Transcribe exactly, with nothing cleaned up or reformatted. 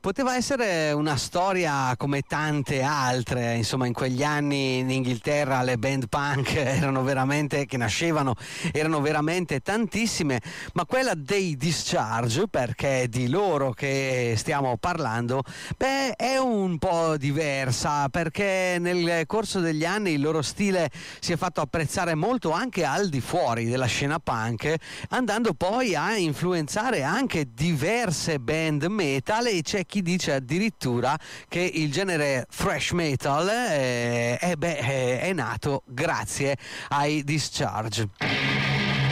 Poteva essere una storia come tante altre, insomma, in quegli anni in Inghilterra le band punk erano veramente, che nascevano, erano veramente tantissime, ma quella dei Discharge, perché è di loro che stiamo parlando, beh, è un po' diversa, perché nel corso degli anni il loro stile si è fatto apprezzare molto anche al di fuori della scena punk, andando poi a influenzare anche diverse band metal, e c'è chi dice addirittura che il genere thrash metal eh, eh beh, è nato grazie ai Discharge.